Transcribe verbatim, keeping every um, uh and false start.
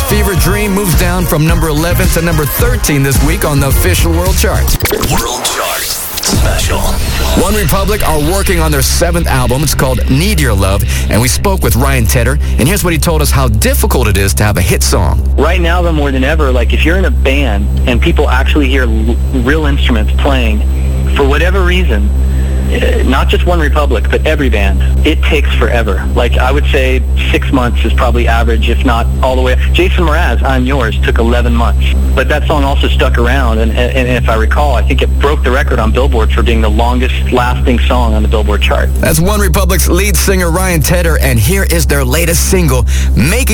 Fever Dream moves down from number eleven to number thirteen this week on the official world chart. World Chart Special. One Republic are working on their seventh album. It's called Need Your Love, and we spoke with Ryan Tedder, and here's what he told us how difficult it is to have a hit song. Right now, though, more than ever, like if you're in a band and people actually hear l- real instruments playing, for whatever reason, not just One Republic, but every band, it takes forever. Like, I would say six months is probably average, if not all the way. Jason Mraz, I'm Yours, took eleven months. But that song also stuck around, and, and, and if I recall, I think it broke the record on Billboard for being the longest-lasting song on the Billboard chart. That's One Republic's lead singer, Ryan Tedder, and here is their latest single, Making